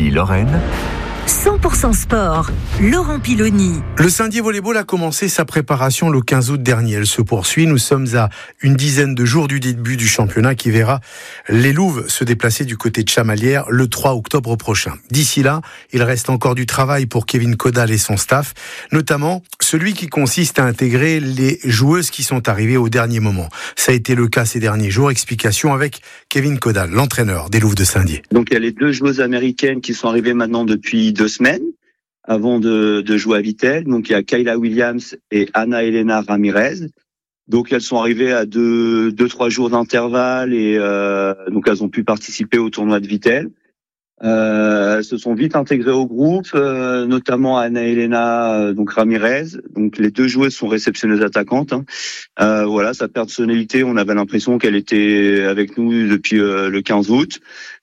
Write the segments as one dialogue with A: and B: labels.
A: Lorraine.
B: 100% sport, Laurent Piloni.
C: Le Saint-Dié Volleyball a commencé sa préparation le 15 août dernier. Elle se poursuit. Nous sommes à une dizaine de jours du début du championnat qui verra les Louves se déplacer du côté de Chamalières le 3 octobre prochain. D'ici là, il reste encore du travail pour Kevin Caudal et son staff, notamment celui qui consiste à intégrer les joueuses qui sont arrivées au dernier moment. Ça a été le cas ces derniers jours. Explication avec Kevin Caudal, l'entraîneur des Louves de Saint-Dié.
D: Donc il y a les deux joueuses américaines qui sont arrivées maintenant depuis 2 semaines avant de jouer à Vittel. Donc il y a Kayla Williams et Ana Elena Ramirez. Donc elles sont arrivées à 2-3 jours d'intervalle et donc elles ont pu participer au tournoi de Vittel. Elles se sont vite intégrées au groupe, notamment Ana Elena donc Ramirez. Donc les deux joueuses sont réceptionneuses attaquantes. Voilà, sa personnalité, on avait l'impression qu'elle était avec nous depuis le 15 août.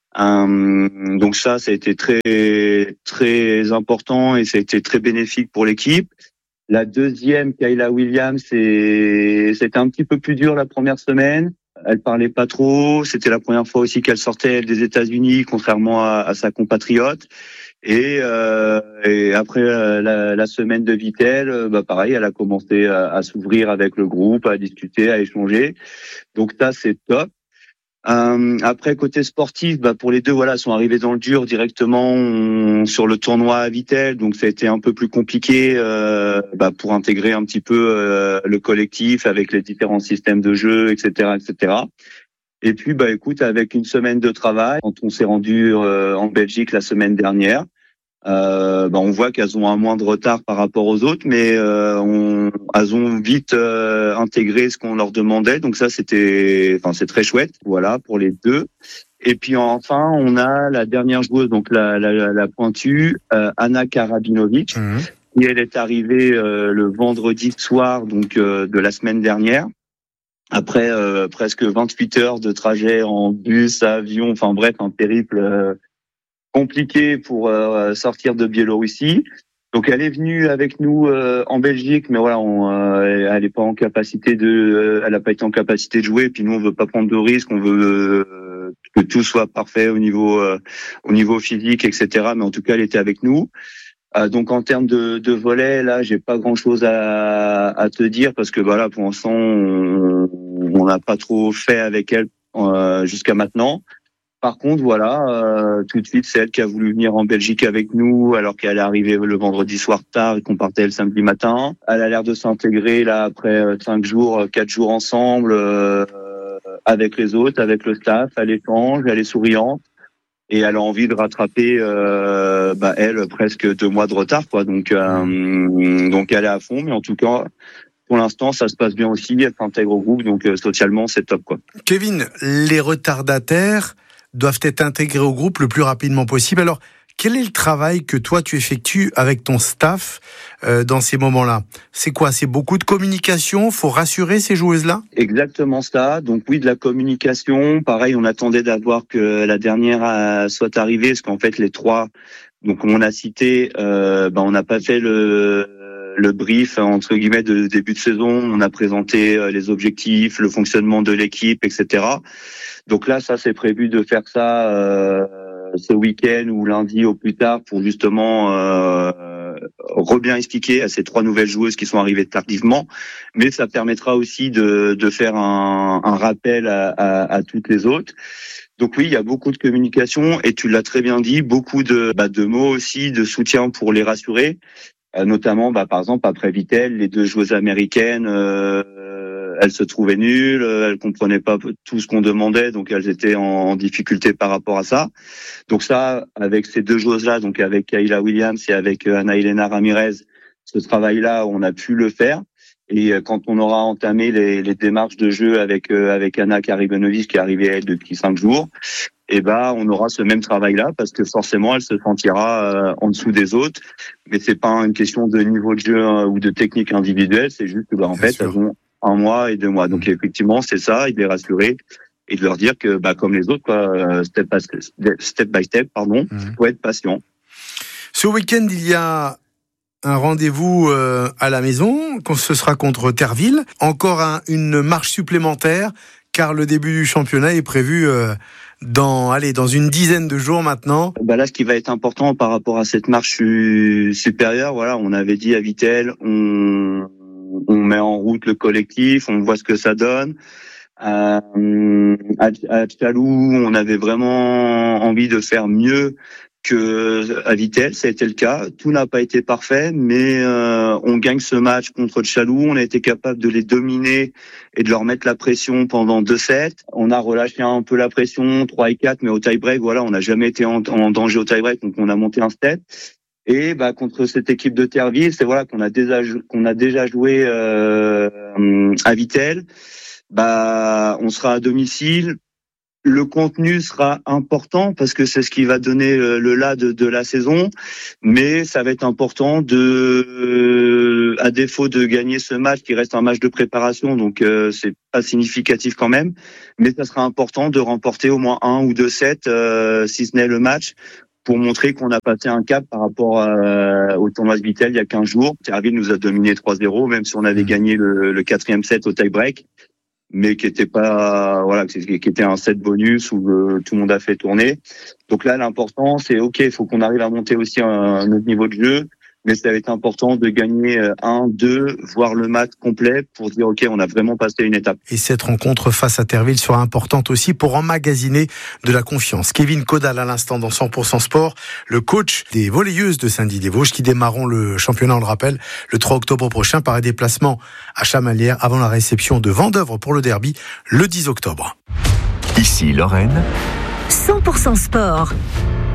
D: Donc ça a été très très important et ça a été très bénéfique pour l'équipe. La deuxième, Kayla Williams, c'était un petit peu plus dur la première semaine. Elle parlait pas trop. C'était la première fois aussi qu'elle sortait des États-Unis, contrairement à sa compatriote. Et après la semaine de Vittel, pareil, elle a commencé à s'ouvrir avec le groupe, à discuter, à échanger. Donc ça, c'est top. Après côté sportif, pour les deux, voilà, sont arrivés dans le dur directement sur le tournoi à Vittel, donc ça a été un peu plus compliqué pour intégrer un petit peu le collectif avec les différents systèmes de jeu, etc., etc. Et puis, écoute, avec une semaine de travail, quand on s'est rendu en Belgique la semaine dernière, on voit qu'elles ont un moins de retard par rapport aux autres, mais elles ont vite intégré ce qu'on leur demandait. Donc ça, c'est très chouette. Voilà pour les deux. Et puis enfin, on a la dernière joueuse, donc la pointue, Anna Karabinovic, qui elle est arrivée le vendredi soir, donc de la semaine dernière. Après presque 28 heures de trajet en bus, avion, enfin bref, un périple compliqué pour sortir de Biélorussie. Donc elle est venue avec nous en Belgique, mais voilà, elle est pas en capacité elle a pas été en capacité de jouer. Et puis nous, on veut pas prendre de risques, on veut que tout soit parfait au niveau physique, etc. Mais en tout cas, elle était avec nous. Donc en termes de volley, là, j'ai pas grand chose à te dire parce que voilà, pour l'instant, on n'a pas trop fait avec elle jusqu'à maintenant. Par contre, voilà, tout de suite, c'est elle qui a voulu venir en Belgique avec nous, alors qu'elle est arrivée le vendredi soir tard et qu'on partait le samedi matin. Elle a l'air de s'intégrer là après 4 jours ensemble, avec les autres, avec le staff. Elle échange, elle est souriante et elle a envie de rattraper, elle presque 2 mois de retard, quoi. Donc elle est à fond, mais en tout cas. Pour l'instant, ça se passe bien aussi. Elle s'intègre au groupe, donc socialement, c'est top, quoi.
C: Kevin, les retardataires doivent être intégrés au groupe le plus rapidement possible. Alors, quel est le travail que toi, tu effectues avec ton staff dans ces moments-là ? C'est quoi ? C'est beaucoup de communication ? Faut rassurer ces joueuses-là ?
D: Exactement ça. Donc oui, de la communication. Pareil, on attendait d'avoir que la dernière soit arrivée, parce qu'en fait, les 3, donc on a cité, on n'a pas fait le brief entre guillemets de début de saison. On a présenté les objectifs, le fonctionnement de l'équipe, etc. Donc là, ça c'est prévu de faire ça ce week-end ou lundi au plus tard pour justement bien expliquer à ces 3 nouvelles joueuses qui sont arrivées tardivement. Mais ça permettra aussi de faire un rappel à toutes les autres. Donc oui, il y a beaucoup de communication et tu l'as très bien dit, beaucoup de mots aussi, de soutien pour les rassurer. Notamment, par exemple, après Vittel, les 2 joueuses américaines, elles se trouvaient nulles, elles comprenaient pas tout ce qu'on demandait, donc elles étaient en difficulté par rapport à ça. Donc ça, avec ces 2 joueuses-là, donc avec Kayla Williams et avec Ana Elena Ramirez, ce travail-là, on a pu le faire. Et quand on aura entamé les démarches de jeu avec Anna Karabinovic qui est arrivée elle depuis 5 jours, on aura ce même travail-là parce que forcément elle se sentira en dessous des autres. Mais c'est pas une question de niveau de jeu ou de technique individuelle, c'est juste que en fait elles ont 1 mois et 2 mois. Donc effectivement c'est ça, il les rassurer et de leur dire que comme les autres, quoi, step by step, faut être patient.
C: Ce week-end il y a un rendez-vous à la maison, ce sera contre Terville. Encore une marche supplémentaire, car le début du championnat est prévu dans une dizaine de jours maintenant.
D: Là, ce qui va être important par rapport à cette marche supérieure, voilà, on avait dit à Vittel, on met en route le collectif, on voit ce que ça donne. À Tchalou, on avait vraiment envie de faire mieux que à Vittel, ça a été le cas. Tout n'a pas été parfait, mais on gagne ce match contre Tchalou. On a été capable de les dominer et de leur mettre la pression pendant 2 sets. On a relâché un peu la pression, 3 et 4, mais au tie-break, voilà, on n'a jamais été en danger au tie-break, donc on a monté un step. Et contre cette équipe de Terreville, c'est voilà qu'on a déjà joué à Vittel. On sera à domicile. Le contenu sera important parce que c'est ce qui va donner le là de la saison, mais ça va être important à défaut de gagner ce match qui reste un match de préparation, donc c'est pas significatif quand même, mais ça sera important de remporter au moins 1 ou 2 sets, si ce n'est le match, pour montrer qu'on a passé un cap par rapport au tournoi de Vittel il y a 15 jours. Terreville nous a dominé 3-0, même si on avait gagné le 4e set au tie-break, mais qui était pas, voilà, qui était un set bonus où tout le monde a fait tourner. Donc là, l'important, c'est OK, il faut qu'on arrive à monter aussi un autre niveau de jeu, mais ça va être important de gagner 1, 2, voire le match complet pour dire OK, on a vraiment passé une étape.
C: Et cette rencontre face à Terreville sera importante aussi pour emmagasiner de la confiance. Kevin Caudal à l'instant dans 100% Sport, le coach des volleyeuses de Saint-Dié-des-Vosges qui démarreront le championnat, on le rappelle, le 3 octobre prochain par un déplacement à Chamalières avant la réception de Vendeuvre pour le derby le 10 octobre.
A: Ici Lorraine.
B: 100% Sport.